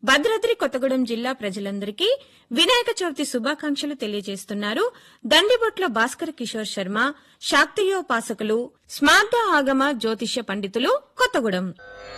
భద్రాద్రి కొత్తగూడెం జిల్లా ప్రజలందరికీ వినాయక చవితి శుభాకాంక్షలు తెలియజేస్తున్నారు దండిబొట్ల భాస్కర కిషోర్ శర్మ, శాక్తేయోపాసకులు, స్మార్త ఆగమ జ్యోతిష్య పండితులు, కొత్తగూడెం.